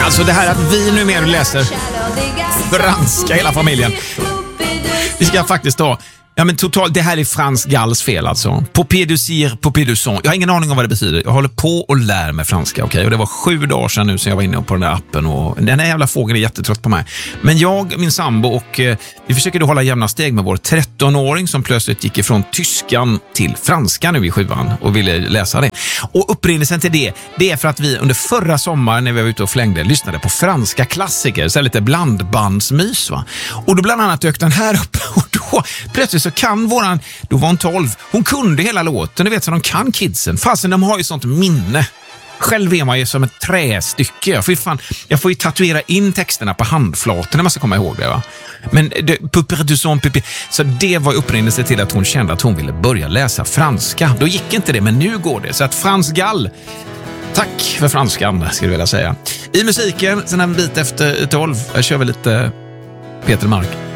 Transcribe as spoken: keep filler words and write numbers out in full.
Alltså det här att vi numera läser franska hela familjen. Vi ska faktiskt ta... Ja, men totalt, det här är Frans Galls fel alltså. Popé du cire, popé du son. Jag har ingen aning om vad det betyder. Jag håller på och lär mig franska, okej? Okay? Och det var sju dagar sedan nu som jag var inne på den där appen. Och den här jävla fågeln är jättetrött på mig. Men jag, min sambo och eh, vi försöker då hålla jämna steg med vår trettonåring som plötsligt gick ifrån tyskan till franska nu i sjuan och ville läsa det. Och upprinnelsen till det, det är för att vi under förra sommaren när vi var ute och flängde lyssnade på franska klassiker, så lite blandbandsmys, va? Och då bland annat dök den här upp och då plötsligt så kan våran, då var hon tolv, hon kunde hela låten, du vet så de kan kidsen, fastän de har ju sånt minne. Själv är man ju som ett trästycke. Jag får ju, fan, jag får ju tatuera in texterna på handflaten när man ska komma ihåg det, va? Men det, pupper du son, pupper. Så det var upprinnelse till att hon kände att hon ville börja läsa franska. Då gick inte det, men nu går det. Så att Frans Gall, tack för franskan, skulle jag vilja säga. I musiken, sen en bit efter tolv, jag kör väl lite Peter Mark.